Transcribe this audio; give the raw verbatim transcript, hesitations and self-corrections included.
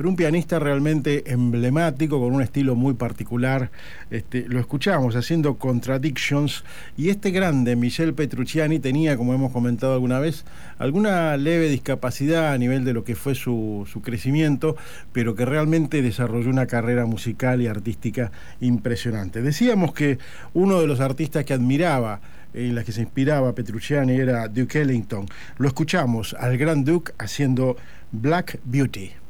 pero un pianista realmente emblemático, con un estilo muy particular. Este, lo escuchamos haciendo Contradictions, y este grande, Michel Petrucciani, tenía, como hemos comentado alguna vez, alguna leve discapacidad a nivel de lo que fue su, su crecimiento, pero que realmente desarrolló una carrera musical y artística impresionante. Decíamos que uno de los artistas que admiraba, en las que se inspiraba Petrucciani, era Duke Ellington. Lo escuchamos al gran Duke haciendo Black Beauty.